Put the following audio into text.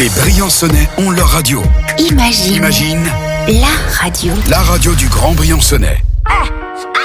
Les Briançonnais ont leur radio. Imagine Imagine la radio. la radio du Grand Briançonnais.